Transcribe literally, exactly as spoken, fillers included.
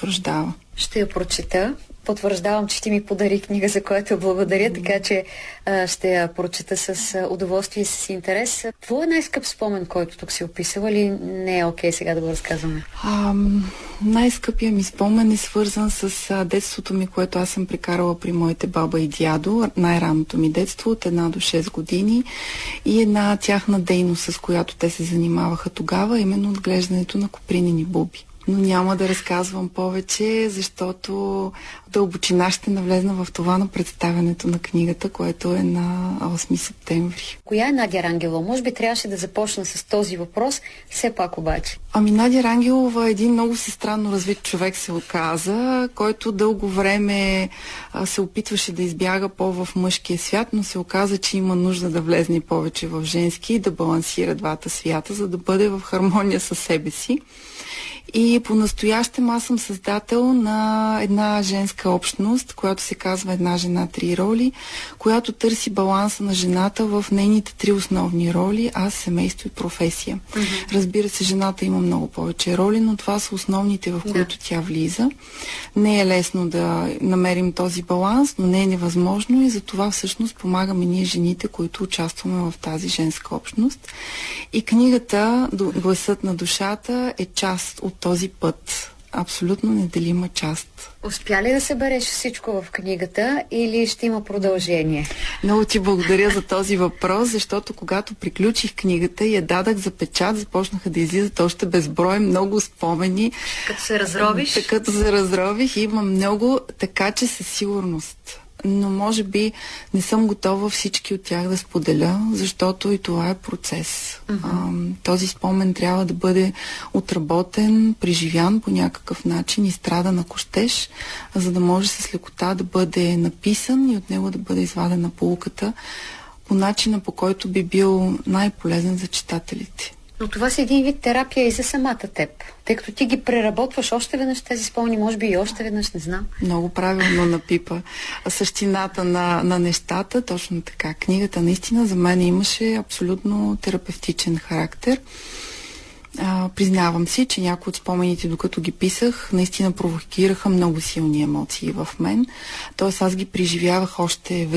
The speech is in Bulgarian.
потвърждава. Ще я прочета. Потвърждавам, че ти ми подари книга, за която благодаря, така че а, ще я прочета с а, удоволствие и с интерес. Твой най-скъп спомен, който тук си описала, или не е окей сега да го разказваме? А, най-скъпия ми спомен е свързан с а, детството ми, което аз съм прекарала при моите баба и дядо, най-ранното ми детство, от една до шест години, и една тяхна дейност, с която те се занимаваха тогава, именно отглеждането на копринени буби. Но няма да разказвам повече, защото дълбочина ще навлезна в това на представянето на книгата, което е на осми септември. Коя е Надя Рангелова? Може би трябваше да започна с този въпрос, все пак обаче. Ами Надя Рангелова е един много си странно развит човек, се оказа, който дълго време а, се опитваше да избяга по-в мъжкия свят, но се оказа, че има нужда да влезне повече в женски и да балансира двата свята, за да бъде в хармония със себе си. И по-настоящем аз съм създател на една женска общност, която се казва Една жена, три роли, която търси баланса на жената в нейните три основни роли: аз, семейство и професия. Mm-hmm. Разбира се, жената има много повече роли, но това са основните, в които yeah. тя влиза. Не е лесно да намерим този баланс, но не е невъзможно, и за това всъщност помагаме ние, жените, които участваме в тази женска общност. И книгата "Гласът на душата" е част от този път. Абсолютно неделима част. Успя ли да събереш всичко в книгата или ще има продължение? Много ти благодаря за този въпрос, защото когато приключих книгата и я дадах за печат, започнаха да излизат още безброй много спомени. Като се разровиш? Като се разрових, има много, така че със сигурност. Но може би не съм готова всички от тях да споделя, защото и това е процес. Uh-huh. А, този спомен трябва да бъде отработен, преживян по някакъв начин, изстрадан ако щеш, за да може с лекота да бъде написан и от него да бъде извадена поуката по начина, по който би бил най-полезен за читателите. Но това си един вид терапия и за самата теб, тъй като ти ги преработваш още веднъж тези спомени, може би и още веднъж, не знам. Много правилно напипа същината на, на нещата, точно така. Книгата наистина за мен имаше абсолютно терапевтичен характер. А, признавам си, че някои от спомените, докато ги писах, наистина провокираха много силни емоции в мен. Тоест аз ги преживявах още